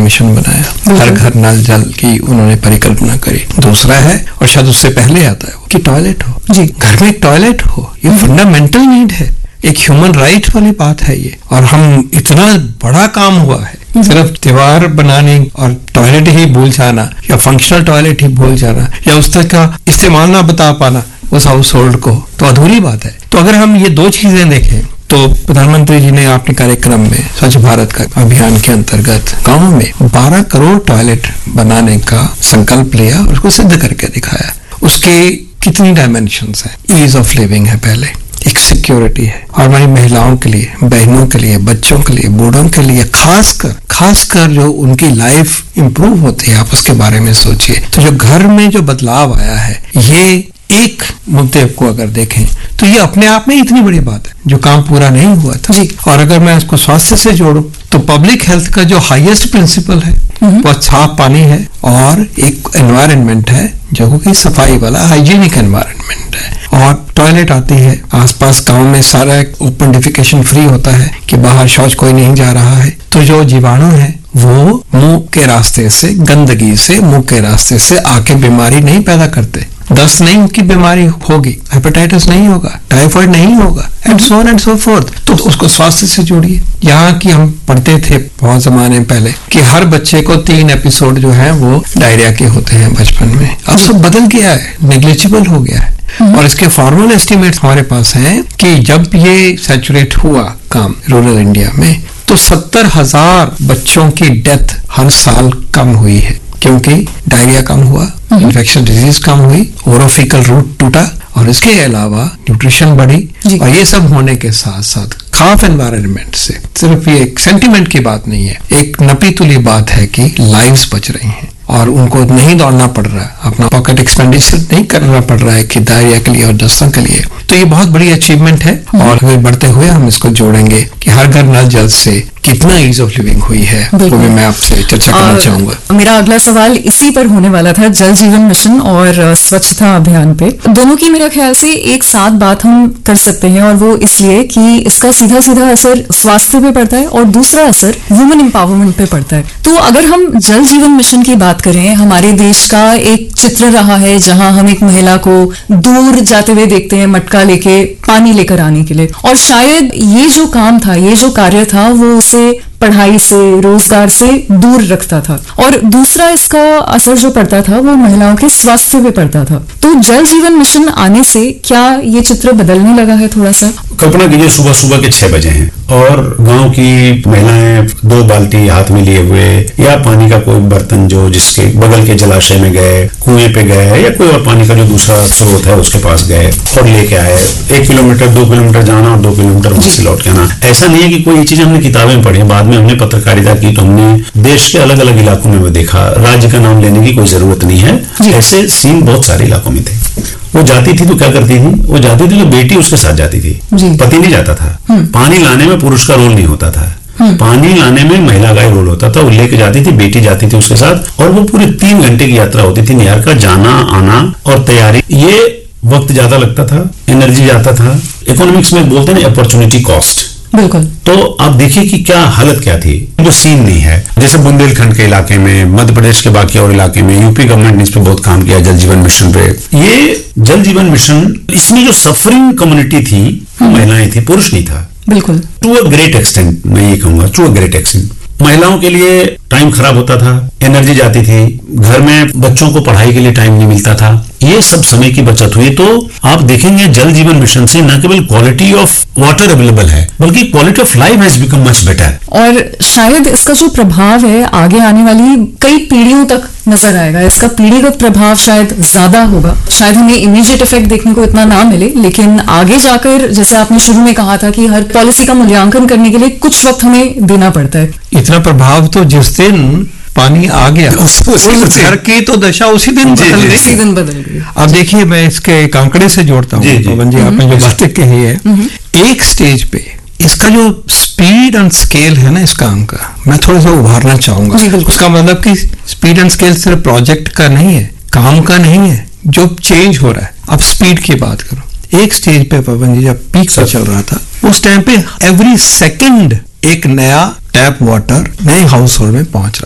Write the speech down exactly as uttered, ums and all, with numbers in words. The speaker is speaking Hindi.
मिशन बनाया, हर घर नल जल की उन्होंने परिकल्पना करी। दूसरा है, और शायद उससे पहले आता है, कि टॉयलेट हो जी, घर में एक टॉयलेट हो, ये फंडामेंटल नीड है, एक ह्यूमन राइट वाली बात है ये। और हम इतना बड़ा काम हुआ है, सिर्फ दीवार बनाने और टॉयलेट ही भूल जाना, या फंक्शनल टॉयलेट ही भूल जाना, या उस तक का इस्तेमाल ना बता पाना उस हाउस होल्ड को, तो अधूरी बात है। तो अगर हम ये दो चीजें देखें, तो प्रधानमंत्री जी ने अपने कार्यक्रम में स्वच्छ भारत का अभियान के अंतर्गत गांव में बारह करोड़ टॉयलेट बनाने का संकल्प लिया और उसको सिद्ध करके दिखाया। उसके कितनी डायमेंशंस हैं? ईज ऑफ लिविंग है पहले, एक सिक्योरिटी है, और हमारी महिलाओं के लिए, बहनों के लिए, बच्चों के लिए, बूढ़ों के लिए, खासकर खासकर जो उनकी लाइफ इंप्रूव होती है, आप उसके बारे में सोचिए। तो जो घर में जो बदलाव आया है, ये एक मुद्दे को अगर देखें तो ये अपने आप में इतनी बड़ी बात है, जो काम पूरा नहीं हुआ था जी। और अगर मैं उसको स्वास्थ्य से जोड़ूं तो पब्लिक हेल्थ का जो हाईएस्ट प्रिंसिपल है वो साफ पानी है, और एक एनवायरनमेंट है जो कि सफाई वाला हाइजीनिक एनवायरनमेंट है। और टॉयलेट आती है आसपास गांव में, सारा ओपन डिफिकेशन फ्री होता है कि बाहर शौच कोई नहीं जा रहा है। तो जो जीवाणु है वो मुंह के रास्ते से, गंदगी से, मुंह के रास्ते से आके बीमारी नहीं पैदा करते। दस्त नहीं की बीमारी होगी, हेपेटाइटिस नहीं होगा, टाइफाइड नहीं होगा, and so on and so fourth. तो उसको स्वास्थ्य से जोड़िए। यहाँ की हम पढ़ते थे बहुत जमाने पहले कि हर बच्चे को तीन एपिसोड जो है वो डायरिया के होते हैं बचपन में। अब सब बदल गया है, नेग्लिजिबल हो गया है। और इसके फॉर्मल एस्टिमेट हमारे पास हैं कि जब ये सैचुरेट हुआ काम रूरल इंडिया में, तो सत्तर हजार बच्चों की डेथ हर साल कम हुई है, क्योंकि डायरिया कम हुआ, इन्फेक्शन डिजीज कम हुई, ओरोफिकल रूट टूटा, और इसके अलावा न्यूट्रिशन बढ़ी। और ये सब होने के साथ साथ खाफ एनवायरनमेंट से, सिर्फ ये एक सेंटिमेंट की बात नहीं है, एक नपी तुली बात है कि लाइव्स बच रही हैं और उनको नहीं दौड़ना पड़ रहा है, अपना पॉकेट एक्सपेंडिचर नहीं करना पड़ रहा है कि डायरिया के लिए और दस्तों के लिए। तो ये बहुत बड़ी अचीवमेंट है। और बढ़ते हुए हम इसको जोड़ेंगे कि हर घर नल जल से कितना ईज ऑफ लिविंग हुई है, वो भी मैं आपसे चर्चा करना चाहूंगा। मेरा अगला सवाल इसी पर होने वाला था, जल जीवन मिशन और स्वच्छता अभियान पे। दोनों की मेरे ख्याल से एक साथ बात हम कर सकते हैं, और वो इसलिए कि इसका सीधा सीधा असर स्वास्थ्य पे पड़ता है और दूसरा असर वुमेन एम्पावरमेंट पे पड़ता है। तो अगर हम जल जीवन मिशन की बात करें, हमारे देश का एक चित्र रहा है जहां हम एक महिला को दूर जाते हुए देखते हैं मटका लेके पानी लेकर आने के लिए, और शायद ये जो काम था, ये जो कार्य था, वो उसे पढ़ाई से, रोजगार से दूर रखता था। और दूसरा इसका असर जो पड़ता था वो महिलाओं के स्वास्थ्य पे पड़ता था। तो जल जीवन मिशन आने से क्या ये चित्र बदलने लगा है थोड़ा सा? कल्पना कीजिए, सुबह सुबह के छह बजे हैं और गांव की महिलाएं दो बाल्टी हाथ में लिए हुए, या पानी का कोई बर्तन जो जिसके बगल के जलाशय में गए, कुएं पे गए, या कोई और पानी का जो दूसरा स्रोत है उसके पास गए और लेके आए। एक किलोमीटर दो किलोमीटर जाना और दो किलोमीटर वहां से लौट के आना। ऐसा नहीं है कि कोई ये चीज हमने किताबें में पढ़ी, बाद में हमने पत्रकारिता की तो हमने देश के अलग अलग इलाकों में देखा। राज्य का नाम लेने की कोई जरूरत नहीं है, ऐसे सीन बहुत सारे इलाकों में थे। वो जाती थी तो क्या करती थी, वो जाती थी तो बेटी उसके साथ जाती थी, पति नहीं जाता था। पानी लाने में पुरुष का रोल नहीं होता था, पानी लाने में महिला का ही रोल होता था। वो लेके जाती थी, बेटी जाती थी उसके साथ, और वो पूरे तीन घंटे की यात्रा होती थी नहर का, जाना आना और तैयारी। ये वक्त ज्यादा लगता था, एनर्जी जाता था। इकोनॉमिक्स में बोलते हैं अपॉर्चुनिटी कॉस्ट। बिल्कुल। तो आप देखिए कि क्या हालत क्या थी, जो सीन नहीं है। जैसे बुंदेलखंड के इलाके में, मध्य प्रदेश के बाकी और इलाके में, यूपी गवर्नमेंट ने इस पे बहुत काम किया, जल जीवन मिशन पे। ये जल जीवन मिशन, इसमें जो सफरिंग कम्युनिटी थी वो महिलाएं थी, पुरुष नहीं था। बिल्कुल। टू अ ग्रेट एक्सटेंट, मैं ये कहूंगा टू अ ग्रेट एक्सटेंट। महिलाओं के लिए टाइम खराब होता था, एनर्जी जाती थी, घर में बच्चों को पढ़ाई के लिए टाइम नहीं मिलता था, ये सब समय की बचत हुई। तो आप देखेंगे जल जीवन मिशन से न केवल क्वालिटी ऑफ वाटर अवेलेबल है, बल्कि quality of life has become much better. और शायद इसका जो प्रभाव है आगे आने वाली कई पीढ़ियों तक नजर आएगा। इसका पीढ़ीगत प्रभाव शायद ज्यादा होगा। शायद हमें इमीडिएट इफेक्ट देखने को इतना ना मिले, लेकिन आगे जाकर, जैसे आपने शुरू में कहा था कि हर पॉलिसी का मूल्यांकन करने के लिए कुछ वक्त हमें देना पड़ता है। इतना प्रभाव तो जिस दिन पानी आ गया उस, उस घर की तो दशा उसी दिन बदल गई, उसी दिन बदल गई। अब देखिए, मैं इसके एक आंकड़े से जोड़ता हूँ पवन जी, आपने जो बातें कही है, एक स्टेज पे इसका जो स्पीड एंड स्केल है ना, इस काम का मैं थोड़ा सा उभारना चाहूंगा। उसका मतलब कि स्पीड एंड स्केल सिर्फ प्रोजेक्ट का नहीं है, काम का नहीं है, जो चेंज हो रहा है। अब स्पीड की बात करो, एक स्टेज पे पवन जी जब पीक पर चल रहा था, उस टाइम पे एवरी सेकंड एक नया टैप वाटर नए हाउस होल्ड में पहुंच रहा